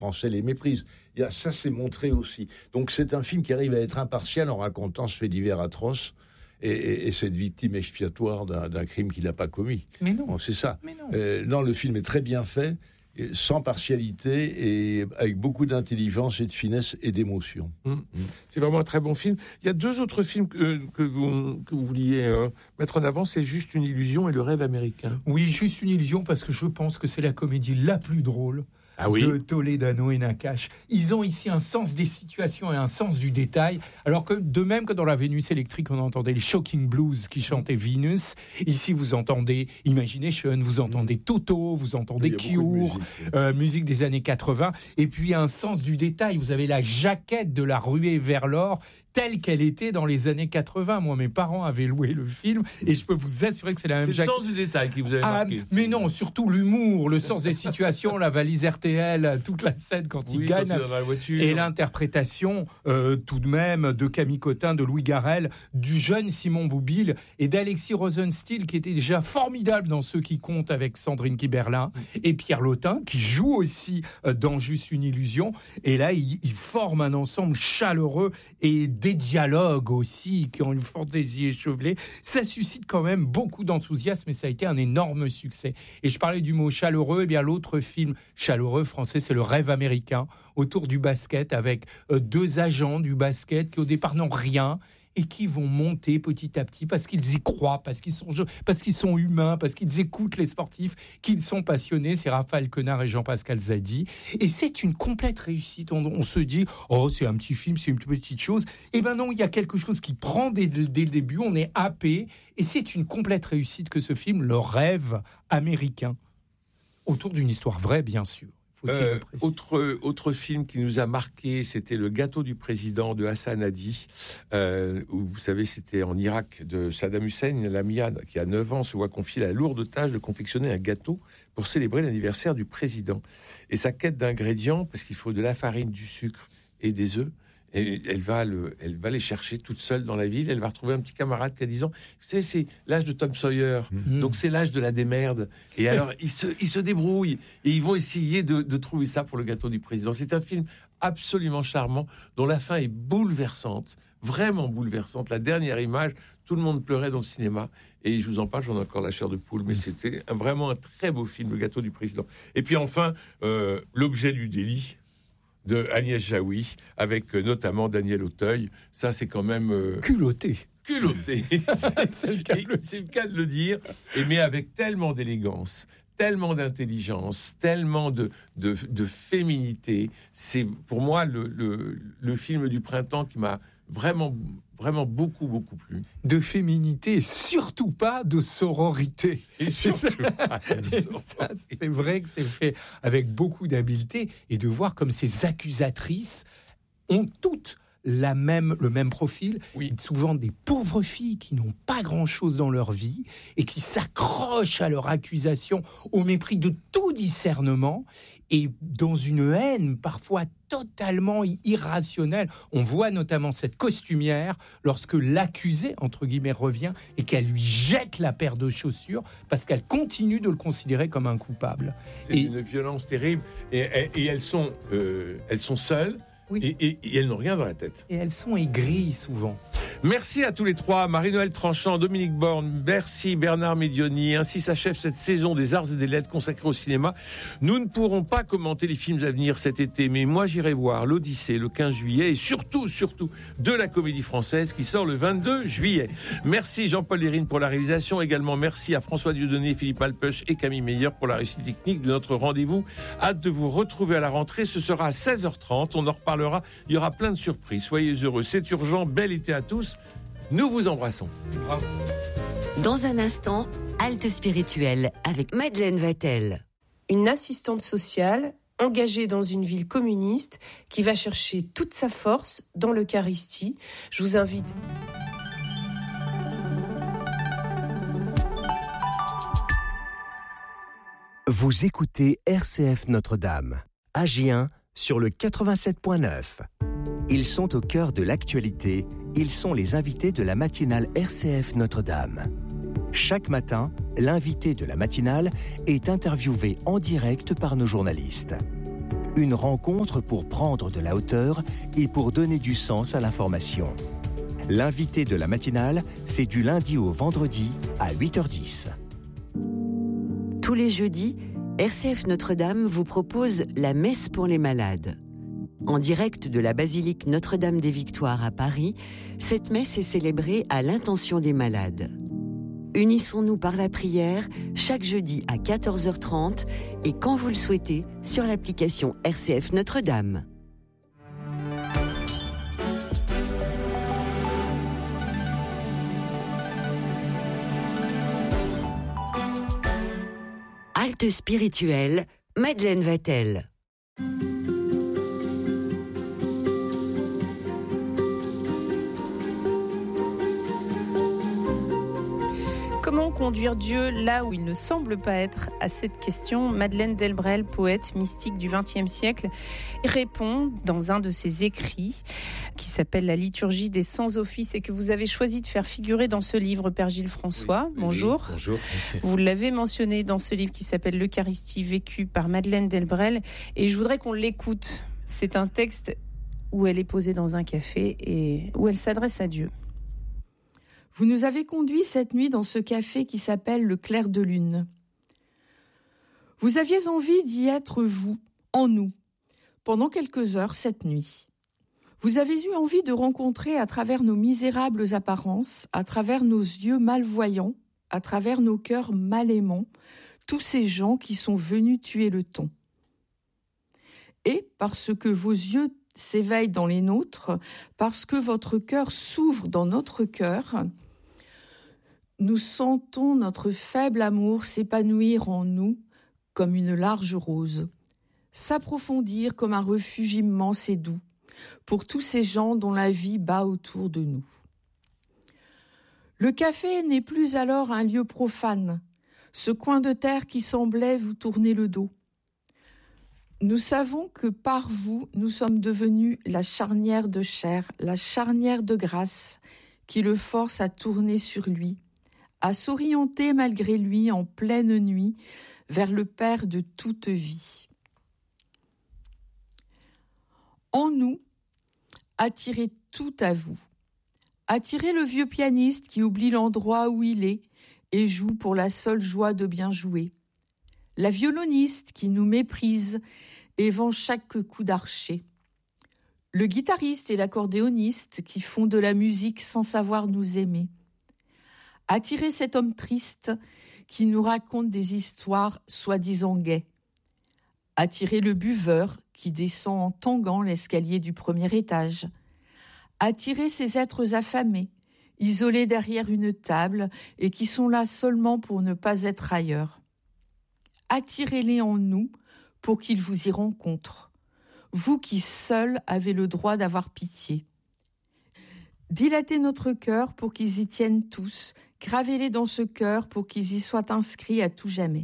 Français les méprisent. Ça, c'est montré aussi. Donc, c'est un film qui arrive à être impartial en racontant ce fait divers atroce et cette victime expiatoire d'un crime qu'il n'a pas commis. Mais non. Bon, c'est ça. Mais non. Non, le film est très bien fait, sans partialité et avec beaucoup d'intelligence et de finesse et d'émotion. C'est vraiment un très bon film. Il y a 2 autres films que vous vouliez mettre en avant, c'est Juste une illusion et Le rêve américain. Oui, Juste une illusion, parce que je pense que c'est la comédie la plus drôle de Toledano et Nakache. Ils ont ici un sens des situations et un sens du détail, alors que de même que dans La Vénus électrique, on entendait les Shocking Blues qui chantaient Venus. Ici, vous entendez Imagination, vous entendez Toto, vous entendez Cure, musique des années 80. Et puis, un sens du détail. Vous avez la jaquette de La Ruée vers l'or, telle qu'elle était dans les années 80. Moi, mes parents avaient loué le film et je peux vous assurer que c'est la même jaquette. C'est le sens du détail qui vous avait marqué. Mais non, surtout l'humour, le sens des situations, la valise RTL, toute la scène quand il gagne, dans la voiture. Et l'interprétation tout de même de Camille Cotin, de Louis Garrel, du jeune Simon Boublil et d'Alexis Rosenstiel, qui était déjà formidable dans Ceux qui comptent avec Sandrine Kiberlin, et Pierre Lautin, qui joue aussi dans Juste une illusion. Et là, ils forment un ensemble chaleureux et des dialogues aussi qui ont une fantaisie échevelée. Ça suscite quand même beaucoup d'enthousiasme et ça a été un énorme succès. Et je parlais du mot chaleureux, et bien l'autre film chaleureux français, c'est Le rêve américain, autour du basket, avec 2 agents du basket qui au départ n'ont rien et qui vont monter petit à petit parce qu'ils y croient, parce qu'ils sont humains, parce qu'ils écoutent les sportifs, qu'ils sont passionnés. C'est Raphaël Quenard et Jean-Pascal Zadi. Et c'est une complète réussite. On se dit, c'est un petit film, c'est une petite chose. Eh ben non, il y a quelque chose qui prend dès le début, on est happé. Et c'est une complète réussite que ce film, Le rêve américain, autour d'une histoire vraie, bien sûr. Autre film qui nous a marqué, c'était Le gâteau du président de Hassan Hadi, où vous savez, c'était en Irak de Saddam Hussein. Lamia, qui a 9 ans, se voit confier la lourde tâche de confectionner un gâteau pour célébrer l'anniversaire du président. Et sa quête d'ingrédients, parce qu'il faut de la farine, du sucre et des œufs, et elle va les chercher toute seule dans la ville. Elle va retrouver un petit camarade qui a 10 ans. Vous savez, c'est l'âge de Tom Sawyer. Donc c'est l'âge de la démerde. Et alors, ils se débrouillent. Et ils vont essayer de trouver ça pour le gâteau du président. C'est un film absolument charmant, dont la fin est bouleversante. Vraiment bouleversante. La dernière image, tout le monde pleurait dans le cinéma. Et je vous en parle, j'en ai encore la chair de poule. Mais c'était vraiment un très beau film, Le gâteau du président. Et puis enfin, L'objet du délit, de Agnès Jaoui, avec notamment Daniel Auteuil. Ça, c'est quand même... Culotté. C'est le cas de le dire. Mais avec tellement d'élégance, tellement d'intelligence, tellement de féminité. C'est pour moi le film du printemps qui m'a vraiment beaucoup plu. De féminité et surtout pas de sororité. Et surtout pas de sororité. Ça, c'est vrai que c'est fait avec beaucoup d'habileté, et de voir comme ces accusatrices ont toutes le même profil, souvent des pauvres filles qui n'ont pas grand-chose dans leur vie et qui s'accrochent à leur accusation au mépris de tout discernement et dans une haine parfois totalement irrationnelle. On voit notamment cette costumière lorsque l'accusé, entre guillemets, revient et qu'elle lui jette la paire de chaussures parce qu'elle continue de le considérer comme un coupable. C'est une violence terrible et elles sont seules. Oui. Et elles n'ont rien dans la tête. Et elles sont aigries souvent. Merci à tous les trois, Marie-Noëlle Tranchant, Dominique Borne, merci Bernard Medioni. Ainsi s'achève cette saison des Arts et des Lettres consacrée au cinéma. Nous ne pourrons pas commenter les films à venir cet été, mais moi j'irai voir l'Odyssée le 15 juillet et surtout de la Comédie Française qui sort le 22 juillet. Merci Jean-Paul Lérine pour la réalisation. Également merci à François Dieudonné, Philippe Alpeuch et Camille Meyer pour la réussite technique de notre rendez-vous. Hâte de vous retrouver à la rentrée. Ce sera à 16h30. On en reparlera. Il y aura plein de surprises. Soyez heureux. C'est urgent. Bel été à tous. Nous vous embrassons. Bravo. Dans un instant, halte spirituelle avec Madeleine Vatel. Une assistante sociale engagée dans une ville communiste qui va chercher toute sa force dans l'Eucharistie. Je vous invite... Vous écoutez RCF Notre-Dame, Agen sur le 87.9. Ils sont au cœur de l'actualité. Ils sont les invités de la matinale RCF Notre-Dame. Chaque matin, l'invité de la matinale est interviewé en direct par nos journalistes. Une rencontre pour prendre de la hauteur et pour donner du sens à l'information. L'invité de la matinale, c'est du lundi au vendredi à 8h10. Tous les jeudis, RCF Notre-Dame vous propose la messe pour les malades. En direct de la basilique Notre-Dame des Victoires à Paris, cette messe est célébrée à l'intention des malades. Unissons-nous par la prière chaque jeudi à 14h30 et quand vous le souhaitez sur l'application RCF Notre-Dame. Halte spirituelle, Madeleine Vatel. Comment conduire Dieu là où il ne semble pas être? À cette question, Madeleine Delbrel, poète mystique du XXe siècle, répond dans un de ses écrits qui s'appelle La liturgie des sans-office et que vous avez choisi de faire figurer dans ce livre, Père Gilles François. Oui, bonjour. Oui, bonjour. Vous l'avez mentionné dans ce livre qui s'appelle L'Eucharistie vécue par Madeleine Delbrel et je voudrais qu'on l'écoute. C'est un texte où elle est posée dans un café et où elle s'adresse à Dieu. Vous nous avez conduits cette nuit dans ce café qui s'appelle le Clair de Lune. Vous aviez envie d'y être vous, en nous, pendant quelques heures cette nuit. Vous avez eu envie de rencontrer à travers nos misérables apparences, à travers nos yeux malvoyants, à travers nos cœurs mal aimants, tous ces gens qui sont venus tuer le ton. Et parce que vos yeux s'éveillent dans les nôtres, parce que votre cœur s'ouvre dans notre cœur, nous sentons notre faible amour s'épanouir en nous comme une large rose, s'approfondir comme un refuge immense et doux pour tous ces gens dont la vie bat autour de nous. Le café n'est plus alors un lieu profane, ce coin de terre qui semblait vous tourner le dos. Nous savons que par vous, nous sommes devenus la charnière de chair, la charnière de grâce qui le force à tourner sur lui, à s'orienter malgré lui en pleine nuit vers le Père de toute vie. En nous, attirez tout à vous. Attirez le vieux pianiste qui oublie l'endroit où il est et joue pour la seule joie de bien jouer. La violoniste qui nous méprise et vend chaque coup d'archet. Le guitariste et l'accordéoniste qui font de la musique sans savoir nous aimer. Attirez cet homme triste qui nous raconte des histoires soi-disant gaies. Attirez le buveur qui descend en tanguant l'escalier du premier étage. Attirez ces êtres affamés, isolés derrière une table et qui sont là seulement pour ne pas être ailleurs. Attirez-les en nous pour qu'ils vous y rencontrent, vous qui seuls avez le droit d'avoir pitié. Dilatez notre cœur pour qu'ils y tiennent tous, gravez-les dans ce cœur pour qu'ils y soient inscrits à tout jamais.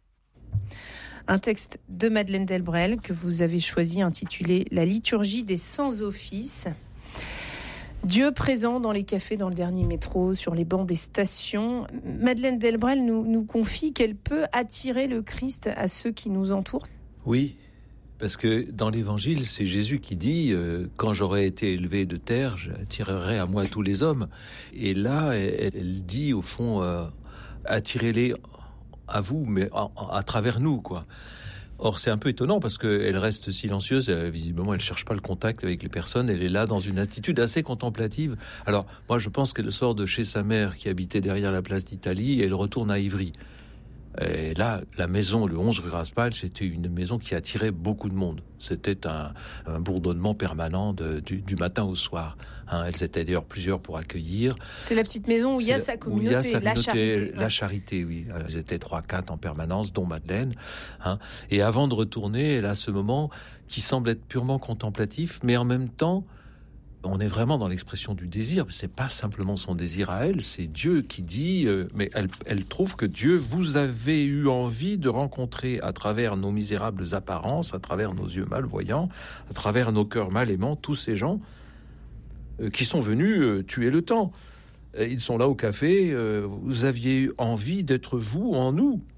Un texte de Madeleine Delbrel que vous avez choisi intitulé La liturgie des sans-office. Dieu présent dans les cafés, dans le dernier métro, sur les bancs des stations. Madeleine Delbrel nous confie qu'elle peut attirer le Christ à ceux qui nous entourent. Oui, parce que dans l'Évangile, c'est Jésus qui dit « Quand j'aurai été élevé de terre, j'attirerai à moi tous les hommes ». Et là, elle dit au fond « Attirez-les à vous, mais à travers nous, quoi ». Or, c'est un peu étonnant parce qu'elle reste silencieuse. Visiblement, elle ne cherche pas le contact avec les personnes. Elle est là dans une attitude assez contemplative. Alors, moi, je pense qu'elle sort de chez sa mère qui habitait derrière la place d'Italie et elle retourne à Ivry. Et là, la maison, le 11 rue Raspail, c'était une maison qui attirait beaucoup de monde. C'était un bourdonnement permanent du matin au soir. Elles étaient d'ailleurs plusieurs pour accueillir. C'est la petite maison où il y a sa communauté, la charité. La charité, oui. Elles étaient 3-4 en permanence, dont Madeleine. Et avant de retourner, elle a ce moment qui semble être purement contemplatif, mais en même temps, on est vraiment dans l'expression du désir. C'est pas simplement son désir à elle, c'est Dieu qui dit. Mais elle trouve que Dieu, vous avez eu envie de rencontrer à travers nos misérables apparences, à travers nos yeux malvoyants, à travers nos cœurs mal aimants, tous ces gens qui sont venus tuer le temps. Ils sont là au café. Vous aviez eu envie d'être vous en nous.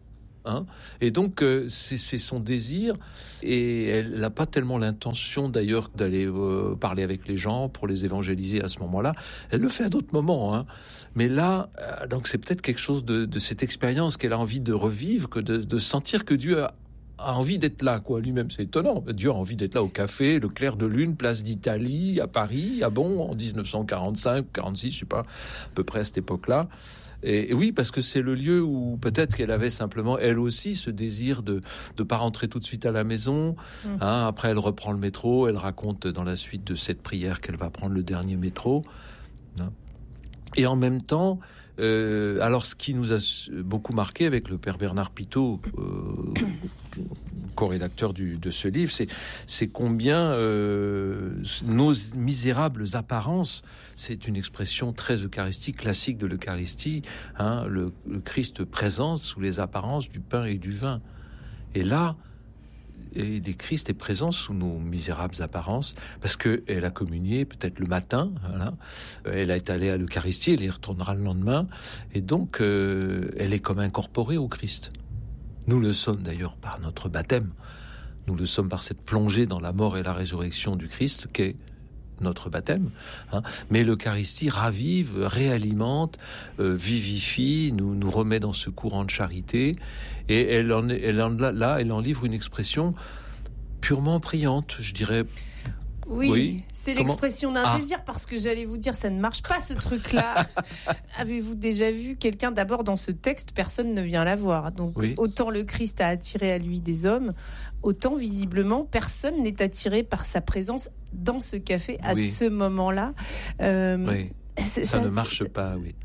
Hein, et donc c'est son désir, et elle n'a pas tellement l'intention d'ailleurs d'aller parler avec les gens pour les évangéliser à ce moment-là. Elle le fait à d'autres moments, hein. Mais là, donc c'est peut-être quelque chose de cette expérience qu'elle a envie de revivre, que de sentir que Dieu a envie d'être là, quoi. Lui-même, c'est étonnant. Dieu a envie d'être là au café, le clair de lune, place d'Italie, à Paris, en 1945, 46, je sais pas, à peu près à cette époque-là. Et oui, parce que c'est le lieu où peut-être qu'elle avait simplement, elle aussi, ce désir de pas rentrer tout de suite à la maison. Hein, après, elle reprend le métro. Elle raconte dans la suite de cette prière qu'elle va prendre le dernier métro. Hein. Et en même temps, alors ce qui nous a beaucoup marqué avec le père Bernard Pitot, co-rédacteur de ce livre, c'est combien nos misérables apparences, c'est une expression très eucharistique, classique de l'Eucharistie, hein, le Christ présent sous les apparences du pain et du vin. Et là, le Christ est présent sous nos misérables apparences, parce qu'elle a communié peut-être le matin, voilà. Elle est allée à l'Eucharistie, elle y retournera le lendemain, et donc elle est comme incorporée au Christ. Nous le sommes d'ailleurs par notre baptême, nous le sommes par cette plongée dans la mort et la résurrection du Christ qu'est notre baptême, hein. Mais l'Eucharistie ravive, réalimente, vivifie, nous remet dans ce courant de charité, et elle en livre une expression purement priante, je dirais. Oui, c'est l'expression d'un désir, parce que j'allais vous dire, ça ne marche pas ce truc-là. Avez-vous déjà vu quelqu'un, d'abord dans ce texte, personne ne vient la voir. Donc autant le Christ a attiré à lui des hommes, autant visiblement personne n'est attiré par sa présence dans ce café à ce moment-là. Ça ne marche pas, oui.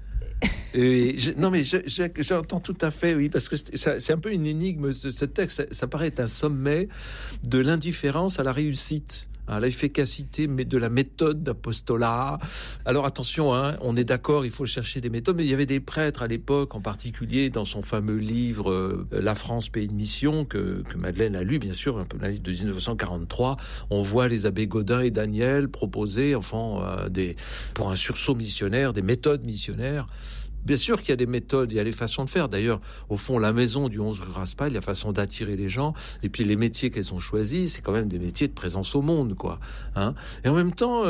J'entends tout à fait, oui, parce que c'est un peu une énigme, ce texte. Ça paraît être un sommet de l'indifférence à la réussite, à l'efficacité, mais de la méthode d'apostolat. Alors attention, hein, on est d'accord, il faut chercher des méthodes, mais il y avait des prêtres à l'époque, en particulier dans son fameux livre La France, pays de mission, que Madeleine a lu, bien sûr, un peu un livre de 1943. On voit les abbés Gaudin et Daniel proposer, pour un sursaut missionnaire, des méthodes missionnaires. Bien sûr qu'il y a des méthodes, il y a des façons de faire. D'ailleurs, au fond, la maison du 11 rue Raspail, il y a façon d'attirer les gens. Et puis les métiers qu'elles ont choisis, c'est quand même des métiers de présence au monde, quoi. Hein. Et en même temps,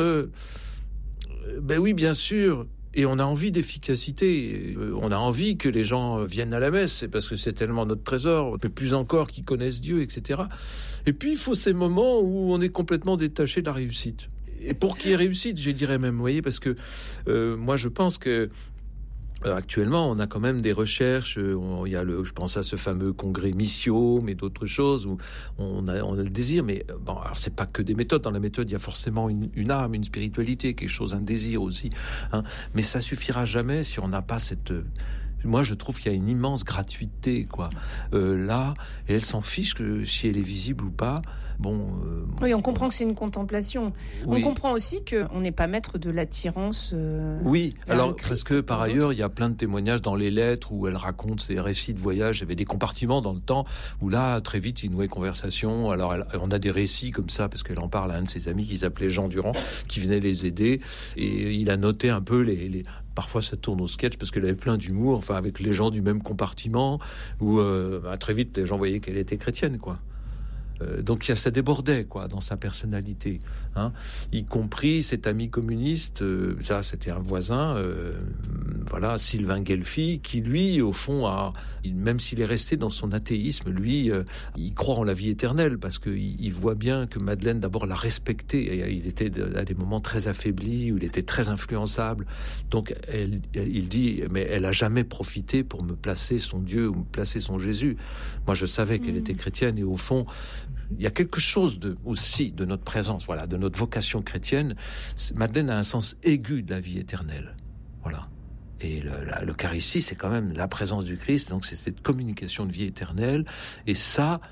oui, bien sûr. Et on a envie d'efficacité. On a envie que les gens viennent à la messe, parce que c'est tellement notre trésor. Mais plus encore qu'ils connaissent Dieu, etc. Et puis il faut ces moments où on est complètement détaché de la réussite. Et pour qu'il y ait réussite, je dirais même, vous voyez, parce que moi je pense que actuellement, on a quand même des recherches. Il y a je pense à ce fameux congrès Missio, mais d'autres choses où on a le désir. Mais bon, alors c'est pas que des méthodes. Dans la méthode, il y a forcément une âme, une spiritualité, quelque chose, un désir aussi. Hein. Mais ça suffira jamais si on n'a pas cette. Moi, je trouve qu'il y a une immense gratuité, quoi. Là, et elle s'en fiche que si elle est visible ou pas. Oui, on comprend que c'est une contemplation. Oui. On comprend aussi qu'on n'est pas maître de l'attirance. Oui, alors parce que par ailleurs, il y a plein de témoignages dans les lettres où elle raconte ses récits de voyage. Il y avait des compartiments dans le temps où là, très vite, il nouait conversation. Alors, on a des récits comme ça parce qu'elle en parle à un de ses amis qui s'appelait Jean Durand, qui venait les aider, et il a noté un peu les parfois ça tourne au sketch parce qu'elle avait plein d'humour, enfin avec les gens du même compartiment, où très vite les gens voyaient qu'elle était chrétienne, quoi. Donc ça débordait, quoi, dans sa personnalité, hein, y compris cet ami communiste, ça c'était un voisin, voilà, Sylvain Guelfi, qui lui, au fond, même s'il est resté dans son athéisme, lui, il croit en la vie éternelle, parce qu'il voit bien que Madeleine d'abord l'a respecté, et il était à des moments très affaibli, où il était très influençable, donc il dit, mais elle a jamais profité pour me placer son Dieu ou me placer son Jésus. Moi je savais qu'elle était chrétienne, et au fond il y a quelque chose aussi de notre présence, voilà, de notre vocation chrétienne. Madeleine a un sens aigu de la vie éternelle, voilà. Et l'Eucharistie, c'est quand même la présence du Christ, donc c'est cette communication de vie éternelle. Et ça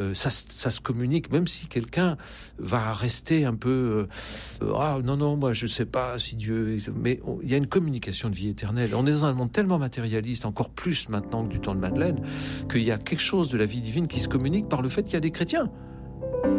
se communique, même si quelqu'un va rester un peu non, moi je sais pas si Dieu, mais il y a une communication de vie éternelle. On est dans un monde tellement matérialiste, encore plus maintenant que du temps de Madeleine, qu'il y a quelque chose de la vie divine qui se communique par le fait qu'il y a des chrétiens.